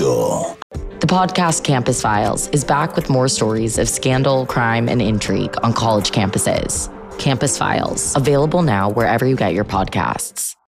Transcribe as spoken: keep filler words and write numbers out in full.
go. The podcast Campus Files is back with more stories of scandal, crime, and intrigue on college campuses. Campus Files, available now wherever you get your podcasts.